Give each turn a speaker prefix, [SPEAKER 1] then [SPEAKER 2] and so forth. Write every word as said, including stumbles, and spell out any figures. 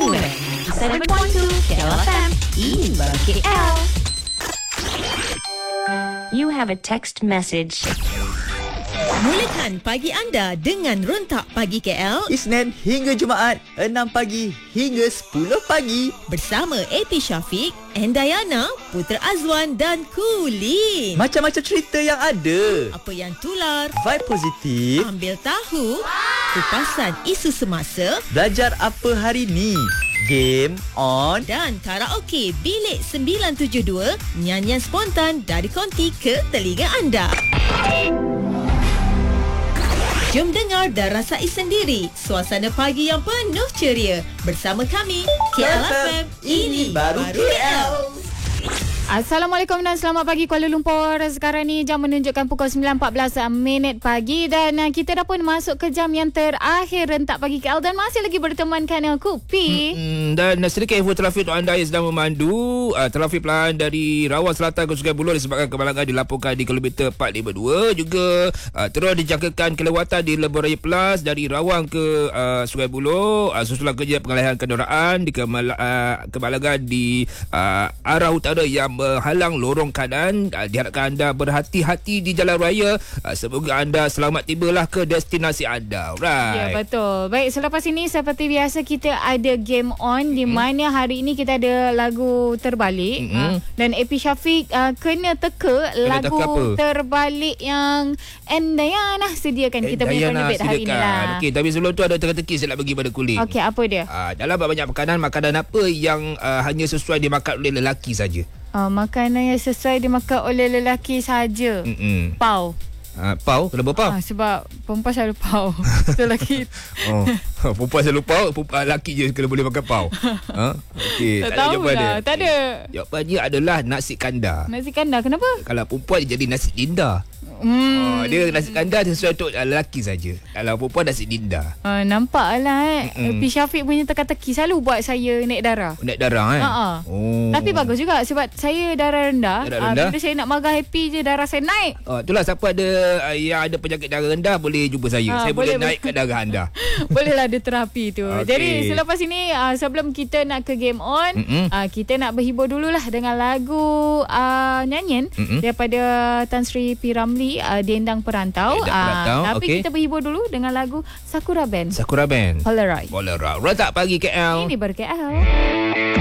[SPEAKER 1] anywhere. seven point two K L F M. Ini baru K L.
[SPEAKER 2] You have a text message.
[SPEAKER 3] Mulakan pagi anda dengan Rentak Pagi K L
[SPEAKER 4] Isnin hingga Jumaat enam pagi hingga sepuluh pagi
[SPEAKER 3] bersama A P Syafiq, Endayana, Putra Azwan dan Kulin.
[SPEAKER 4] Macam-macam cerita yang ada.
[SPEAKER 3] Apa yang tular,
[SPEAKER 4] Vibe positif.
[SPEAKER 3] ambil tahu, kupasan isu semasa
[SPEAKER 4] Belajar apa hari ni. Game on.
[SPEAKER 3] dan karaoke Bilik sembilan tujuh dua, nyanyian spontan dari konti ke telinga anda. Jom dengar dan rasai sendiri suasana pagi yang penuh ceria bersama kami K L F M. Ini baru K L.
[SPEAKER 5] Assalamualaikum dan selamat pagi Kuala Lumpur. Sekarang ni jam menunjukkan pukul sembilan empat belas minit pagi dan uh, kita dah pun masuk ke jam yang terakhir Rentak Pagi K L dan masih lagi bertemankan aku P.
[SPEAKER 6] Hmm, dan sedikit info trafik untuk anda yang sedang memandu. Uh, trafik perlahan dari Rawang Selatan ke Sungai Buloh disebabkan kemalangan dilaporkan di kilometer empat lima dua. Juga uh, terus dijangkakan kelewatan di Lebuh Raya Plus dari Rawang ke uh, Sungai Buloh. Uh, susulan kerja pengalihan kenderaan di kemala, uh, kemalangan di uh, arah utara yang menghalang lorong kanan. Uh, diharapkan anda berhati-hati di jalan raya. Uh, semoga anda selamat tibalah ke destinasi anda. Alright.
[SPEAKER 5] Ya, betul. Baik, selepas ini seperti biasa kita ada game on di mana hari ini kita ada lagu terbalik.
[SPEAKER 6] Mm-hmm.
[SPEAKER 5] Uh, dan A P Syafiq uh, kena teka
[SPEAKER 6] Kena
[SPEAKER 5] lagu
[SPEAKER 6] teka apa?
[SPEAKER 5] terbalik yang Endayana sediakan kita punya penerbit hari ini lah.
[SPEAKER 6] Okey, tapi sebelum tu ada teka-teki saya nak bagi pada kulit.
[SPEAKER 5] Okey, apa dia?
[SPEAKER 6] Uh, dalam banyak makanan, makanan apa yang uh, hanya sesuai dimakan oleh lelaki saja?
[SPEAKER 5] Uh, makanan yang sesuai dimakan oleh lelaki saja.
[SPEAKER 6] Mm-mm.
[SPEAKER 5] Pau.
[SPEAKER 6] Uh, pau? Kenapa pau?
[SPEAKER 5] Ah, sebab perempuan selalu pau. Lelaki.
[SPEAKER 6] Oh, perempuan selalu pau, perempuan lelaki je kena boleh makan pau. Ha? Okey,
[SPEAKER 5] Tak
[SPEAKER 6] tak ada
[SPEAKER 5] tahu
[SPEAKER 6] jawapan
[SPEAKER 5] lah,
[SPEAKER 6] dia.
[SPEAKER 5] tak ada.
[SPEAKER 6] Jawapan dia adalah nasi kandar.
[SPEAKER 5] Nasi kandar, kenapa?
[SPEAKER 6] Kalau perempuan dia jadi nasi dinda.
[SPEAKER 5] Hmm.
[SPEAKER 6] Oh, dia nasi kandar sesuai untuk uh, lelaki saja. Kalau perempuan nasi dinda.
[SPEAKER 5] Uh, nampak lah eh.
[SPEAKER 6] Mm-mm.
[SPEAKER 5] P. Syafiq punya teka-teki selalu buat saya naik darah.
[SPEAKER 6] Naik darah eh.
[SPEAKER 5] Ha-ha.
[SPEAKER 6] Oh.
[SPEAKER 5] Tapi bagus juga sebab saya darah rendah.
[SPEAKER 6] Darah
[SPEAKER 5] Ah,
[SPEAKER 6] rendah?
[SPEAKER 5] bila saya nak marah happy je darah saya naik.
[SPEAKER 6] Oh, itulah siapa ada uh, yang ada penyakit darah rendah boleh jumpa saya.
[SPEAKER 5] Ha,
[SPEAKER 6] saya boleh,
[SPEAKER 5] boleh,
[SPEAKER 6] naikkan darah anda.
[SPEAKER 5] Bolehlah ada terapi tu.
[SPEAKER 6] Okey.
[SPEAKER 5] Jadi selepas ini uh, sebelum kita nak ke game on, uh, kita nak berhibur dululah dengan lagu uh, nyanyian
[SPEAKER 6] Mm-mm.
[SPEAKER 5] daripada Tan Sri P. Ramlee, uh, Dendang Perantau.
[SPEAKER 6] Dendang Perantau,
[SPEAKER 5] Ah, tapi
[SPEAKER 6] okey.
[SPEAKER 5] kita berhibur dulu dengan lagu Sakura Band.
[SPEAKER 6] Sakura Band.
[SPEAKER 5] Polaroid.
[SPEAKER 6] Polaroid. Rentak Pagi K L.
[SPEAKER 5] Ini baru K L.